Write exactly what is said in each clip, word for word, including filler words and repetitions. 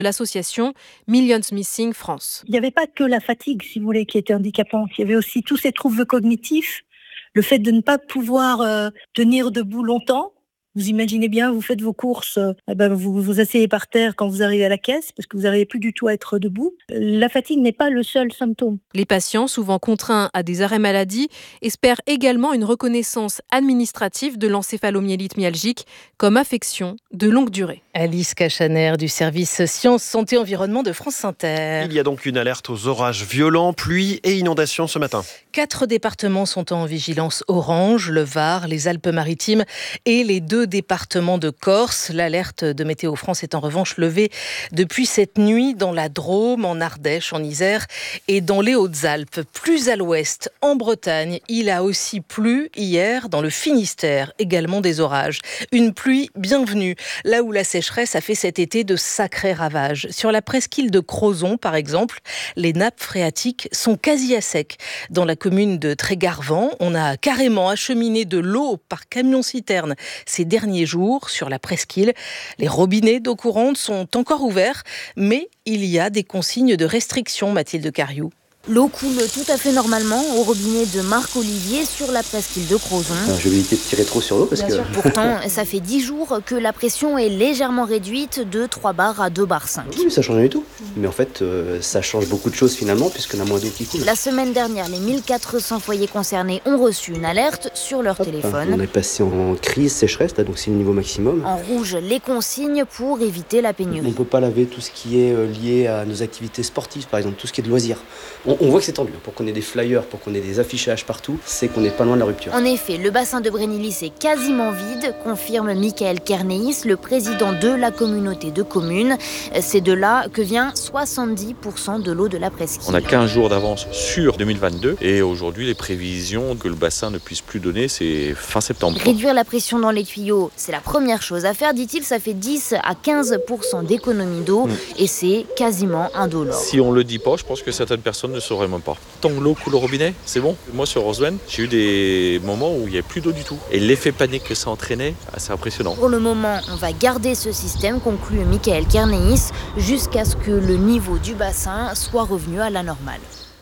l'association Millions Missing France. Il n'y avait pas que la fatigue, si vous voulez, qui était handicapante. Il y avait aussi tous ces troubles cognitifs, le fait de ne pas pouvoir euh, tenir debout longtemps. Vous imaginez bien, vous faites vos courses, euh, eh ben vous vous asseyez par terre quand vous arrivez à la caisse parce que vous n'arrivez plus du tout à être debout. La fatigue n'est pas le seul symptôme. Les patients, souvent contraints à des arrêts maladie, espèrent également une reconnaissance administrative de l'encéphalomyélite myalgique comme affection de longue durée. Alice Cachaner du service Sciences, Santé, Environnement de France Inter. Il y a donc une alerte aux orages violents, pluie et inondations ce matin. Quatre départements sont en vigilance orange, le Var, les Alpes-Maritimes et les deux départements de Corse. L'alerte de Météo France est en revanche levée depuis cette nuit dans la Drôme, en Ardèche, en Isère et dans les Hautes-Alpes. Plus à l'ouest, en Bretagne, il a aussi plu hier dans le Finistère, également des orages. Une pluie bienvenue, là où la sécheresse a fait cet été de sacrés ravages. Sur la presqu'île de Crozon, par exemple, les nappes phréatiques sont quasi à sec. Dans la commune de Trégarvan, on a carrément acheminé de l'eau par camion-citerne ces derniers jours sur la presqu'île. Les robinets d'eau courante sont encore ouverts, mais il y a des consignes de restriction, Mathilde Cariou. L'eau coule tout à fait normalement au robinet de Marc Olivier sur la presqu'île de Crozon. Alors, je vais éviter de tirer trop sur l'eau parce Bien que... sûr. Pourtant, ça fait dix jours que la pression est légèrement réduite de trois bars à deux bars cinq. Oui, ça change rien du tout. Mais en fait, euh, ça change beaucoup de choses finalement puisqu'on a moins d'eau qui coule. La semaine dernière, les mille quatre cents foyers concernés ont reçu une alerte sur leur Hop, téléphone. On est passé en crise sécheresse, là, donc c'est le niveau maximum. En rouge, les consignes pour éviter la pénurie. On ne peut pas laver tout ce qui est lié à nos activités sportives, par exemple, tout ce qui est de loisirs. On, on voit que c'est tendu. Pour qu'on ait des flyers, pour qu'on ait des affichages partout, c'est qu'on n'est pas loin de la rupture. En effet, le bassin de Brénilis est quasiment vide, confirme Michael Kernéis, le président de la communauté de communes. C'est de là que vient soixante-dix pour cent de l'eau de la presqu'île. On a quinze jours d'avance sur deux mille vingt-deux et aujourd'hui les prévisions que le bassin ne puisse plus donner, c'est fin septembre. Réduire la pression dans les tuyaux, c'est la première chose à faire, dit-il. Ça fait dix à quinze pour cent d'économie d'eau mmh. et c'est quasiment indolore. Si on le dit pas, je pense que certaines personnes ne sauraient même pas. Tant que l'eau coule au robinet, c'est bon. Moi sur Roswen, j'ai eu des moments où il n'y avait plus d'eau du tout. Et l'effet panique que ça entraînait, c'est impressionnant. Pour le moment, on va garder ce système, conclut Michael Kernéis, jusqu'à ce que le niveau du bassin soit revenu à la normale.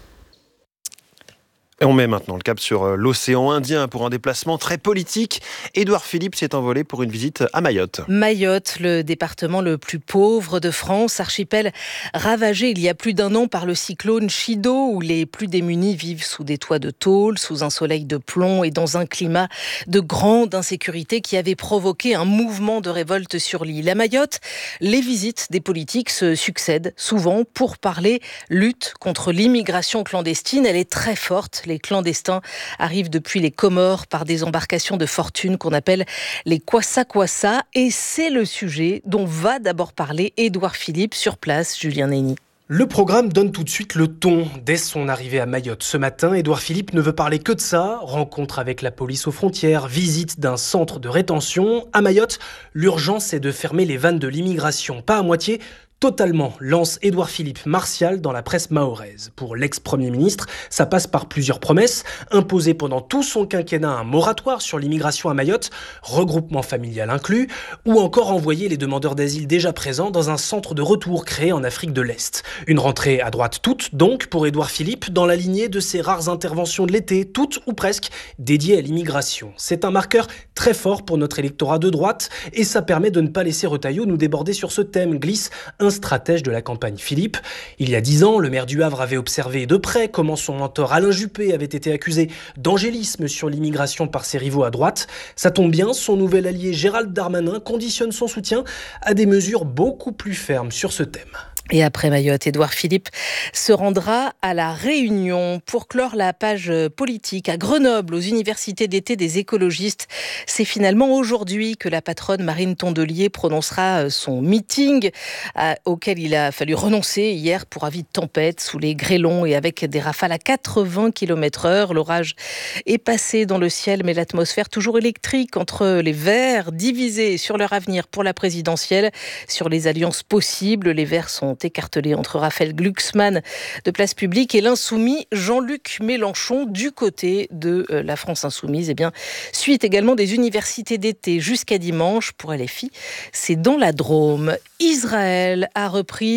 Et on met maintenant le cap sur l'océan Indien pour un déplacement très politique. Édouard Philippe s'est envolé pour une visite à Mayotte. Mayotte, le département le plus pauvre de France, archipel ravagé il y a plus d'un an par le cyclone Chido, où les plus démunis vivent sous des toits de tôle, sous un soleil de plomb et dans un climat de grande insécurité qui avait provoqué un mouvement de révolte sur l'île. À Mayotte, les visites des politiques se succèdent souvent pour parler lutte contre l'immigration clandestine. Elle est très forte. Les clandestins arrivent depuis les Comores par des embarcations de fortune qu'on appelle les kwassa-kwassa. Et c'est le sujet dont va d'abord parler Édouard Philippe sur place, Julien Nény. Le programme donne tout de suite le ton. Dès son arrivée à Mayotte ce matin, Édouard Philippe ne veut parler que de ça. Rencontre avec la police aux frontières, visite d'un centre de rétention. À Mayotte, l'urgence est de fermer les vannes de l'immigration, pas à moitié, totalement, lance Édouard Philippe martial dans la presse mahoraise. Pour l'ex-premier ministre, ça passe par plusieurs promesses. Imposer pendant tout son quinquennat un moratoire sur l'immigration à Mayotte, regroupement familial inclus, ou encore envoyer les demandeurs d'asile déjà présents dans un centre de retour créé en Afrique de l'Est. Une rentrée à droite toute, donc, pour Édouard Philippe, dans la lignée de ses rares interventions de l'été, toutes ou presque dédiées à l'immigration. C'est un marqueur très fort pour notre électorat de droite, et ça permet de ne pas laisser Retailleau nous déborder sur ce thème, glisse un stratège de la campagne Philippe. Il y a dix ans, le maire du Havre avait observé de près comment son mentor Alain Juppé avait été accusé d'angélisme sur l'immigration par ses rivaux à droite. Ça tombe bien, son nouvel allié Gérald Darmanin conditionne son soutien à des mesures beaucoup plus fermes sur ce thème. Et après Mayotte, Édouard Philippe se rendra à La Réunion pour clore la page politique. À Grenoble, aux universités d'été des écologistes, c'est finalement aujourd'hui que la patronne Marine Tondelier prononcera son meeting à, auquel il a fallu renoncer hier pour avis de tempête sous les grêlons et avec des rafales à quatre-vingts kilomètres heure. L'orage est passé dans le ciel, mais l'atmosphère toujours électrique entre les Verts divisés sur leur avenir pour la présidentielle, sur les alliances possibles. Les Verts sont écartelé entre Raphaël Glucksmann de Place Publique et l'insoumis Jean-Luc Mélenchon du côté de la France Insoumise. Eh bien, suite également des universités d'été jusqu'à dimanche pour L F I, c'est dans la Drôme. Israël a repris